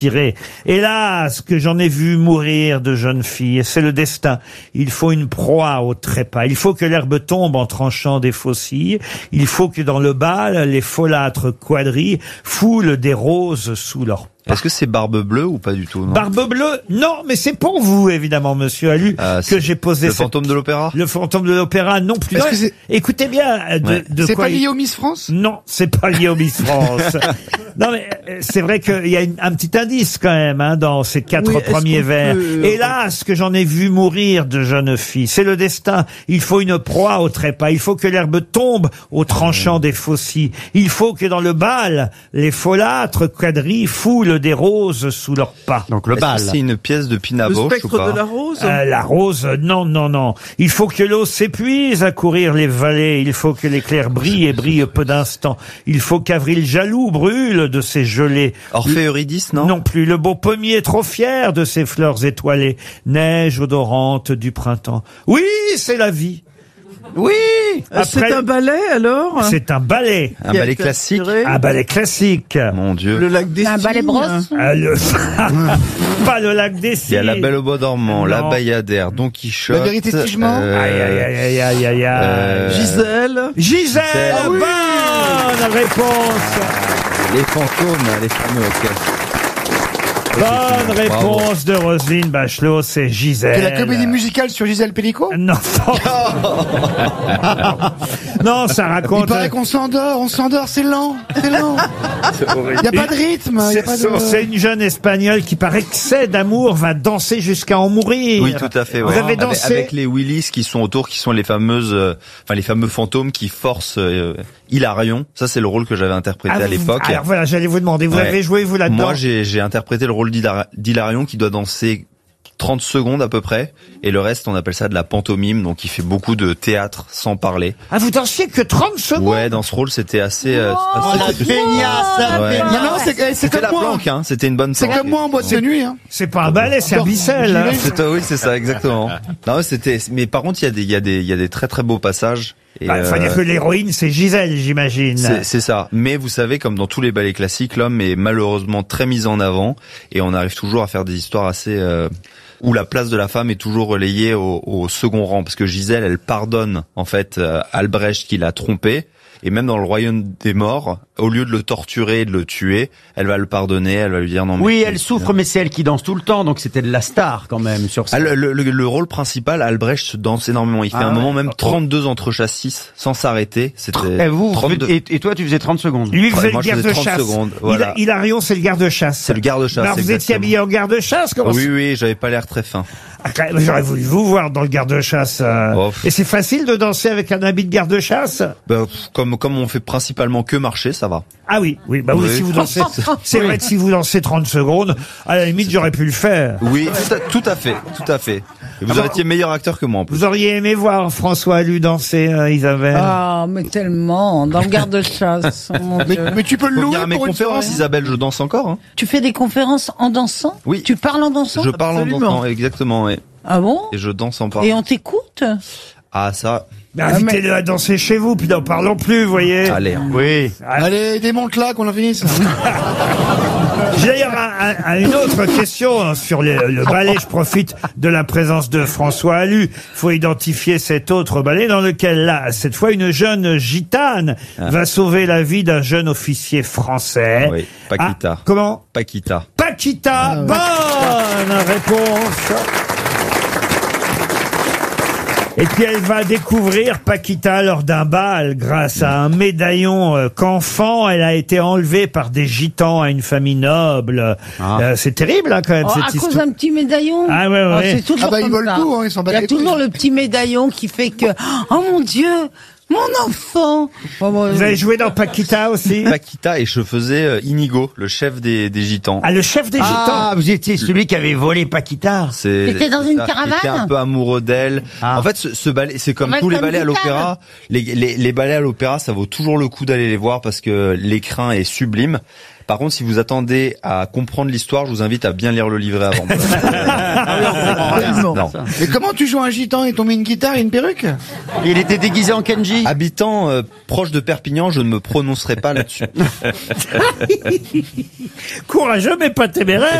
Hélas, que j'en ai vu mourir de jeunes filles, c'est le destin. Il faut une proie au trépas. Il faut que l'herbe tombe en tranchant des faucilles. Il faut que dans le bal, les folâtres quadrilles foulent des roses sous leurs pas. Est-ce que c'est Barbe Bleue ou pas du tout, non? Barbe Bleue? Non, mais c'est pour vous, évidemment, monsieur Allu, que j'ai posé le fantôme de l'opéra? Le fantôme de l'opéra, non plus. Non, écoutez bien, c'est pas lié au Miss France? Non, c'est pas lié au Miss France. Non, mais c'est vrai qu'il y a un petit indice quand même, hein, dans ces quatre premiers vers. Hélas, que j'en ai vu mourir de jeunes filles. C'est le destin. Il faut une proie au trépas. Il faut que l'herbe tombe au tranchant des faucilles. Il faut que dans le bal, les folâtres quadrilles foulent des roses sous leurs pas. Donc le bal. C'est une pièce de Pina Bausch ou pas? Le spectre de la rose? La rose, non, non, non. Il faut que l'eau s'épuise à courir les vallées. Il faut que l'éclair brille et brille peu d'instants. Il faut qu'Avril jaloux brûle de ses gelées. Orphée Eurydice, non? Non plus. Le beau pommier trop fier de ses fleurs étoilées. Neige odorante du printemps. Oui, c'est la vie. Oui. C'est un ballet alors? C'est un ballet. Un ballet classique. Un ballet classique. Mon Dieu. Le lac des Cygnes. Un ballet brosse. Pas le lac des Cygnes. Il y a La Belle au bois dormant, La Bayadère, Don Quichotte. La vérité si je mens. Gisèle, Ah oui. bonne réponse. Les fantômes, les fameux. Bonne réponse de Roselyne Bachelot, c'est Gisèle. C'est la comédie musicale sur Gisèle Pellicot? Non. Non, ça raconte. Il paraît qu'on s'endort, c'est lent, c'est lent. Il n'y a pas de rythme. C'est une jeune Espagnole qui, par excès d'amour, va danser jusqu'à en mourir. Oui, tout à fait. Vous avez dansé avec les Willis qui sont autour, qui sont les fameuses, les fameux fantômes qui forcent Hilarion. Ça, c'est le rôle que j'avais interprété à l'époque. Alors voilà, j'allais vous demander, vous avez joué vous là-dedans? Moi, j'ai interprété le rôle d'Hilarion qui doit danser 30 secondes à peu près, et le reste on appelle ça de la pantomime, donc il fait beaucoup de théâtre sans parler. Ah, vous dansiez que 30 secondes? Ouais, dans ce rôle c'était assez... la feignasse. Non, c'était la planque, hein, c'était une bonne planque. C'est comme moi en boîte de nuit, hein. C'est pas un ballet, c'est un bicelle. Hein. Oui, c'est ça, exactement. Non, mais par contre il y a des très très beaux passages. Il faut dire que l'héroïne, c'est Gisèle, j'imagine. C'est ça. Mais vous savez, comme dans tous les ballets classiques, l'homme est malheureusement très mis en avant, et on arrive toujours à faire des histoires assez où la place de la femme est toujours relayée au second rang, parce que Gisèle, elle pardonne en fait Albrecht qui l'a trompée. Et même dans le royaume des morts, au lieu de le torturer et de le tuer, elle va le pardonner, elle va lui dire non mais... Oui, elle souffre, mais c'est elle qui danse tout le temps, donc c'était de la star quand même sur ça. Le rôle principal, Albrecht se danse énormément. Il fait un moment même 32 entrechasses sans s'arrêter. C'était et toi tu faisais 30 secondes. Lui faisait le garde-chasse. Voilà. Hilarion, c'est le garde-chasse. C'est le garde-chasse. Alors vous étiez habillé en garde-chasse? Oui, j'avais pas l'air très fin. J'aurais voulu vous voir dans le garde-chasse. Et c'est facile de danser avec un habit de garde-chasse? Comme on fait principalement que marcher, ça va. Ah oui, si vous dansez, c'est vrai que si vous dansez 30 secondes, à la limite, j'aurais pu le faire. Oui, tout à fait. Et vous auriez été meilleur acteur que moi, en plus. Vous auriez aimé voir François Allu danser, Isabelle? Ah, mais tellement, dans le garde-chasse. mais tu peux le louer à mes conférences, Isabelle, je danse encore, hein. Tu fais des conférences en dansant? Oui. Tu parles en dansant? Je parle en dansant, exactement, ouais. Ah bon? Et je danse en parlant. Et on t'écoute? Ah, ça... Invitez-le à danser chez vous, puis n'en parlons plus, vous voyez. Allez. Oui. Allez, démonte-la, qu'on a fini ça. J'ai d'ailleurs une autre question sur le ballet. Je profite de la présence de François Allu. Il faut identifier cet autre ballet dans lequel, là, cette fois, une jeune gitane va sauver la vie d'un jeune officier français. Oui, Paquita. Comment? Paquita. Paquita, bonne réponse. Et puis elle va découvrir Paquita lors d'un bal grâce à un médaillon qu'enfant elle a été enlevée par des gitans à une famille noble. C'est terrible hein, quand même cette histoire. À cause d'un petit médaillon. Ah ouais. C'est toujours ils volent tout, hein, ils s'en battent. Il y a toujours le petit médaillon qui fait que oh mon Dieu, mon enfant. Vous avez joué dans Paquita aussi? Paquita, et je faisais Inigo, le chef des gitans. Ah, le chef des gitans. Ah, vous étiez celui qui avait volé Paquita. T'étais dans une caravane? J'étais un peu amoureux d'elle. En fait, ce ballet, c'est comme tous les ballets à l'opéra. Les ballets à l'opéra, ça vaut toujours le coup d'aller les voir parce que l'écrin est sublime. Par contre, si vous attendez à comprendre l'histoire, je vous invite à bien lire le livret avant. Non. Mais comment tu joues un gitan? Ils t'ont mis une guitare et une perruque? Il était déguisé en Kenji. Habitant proche de Perpignan, je ne me prononcerai pas là-dessus. Courageux mais pas téméraire.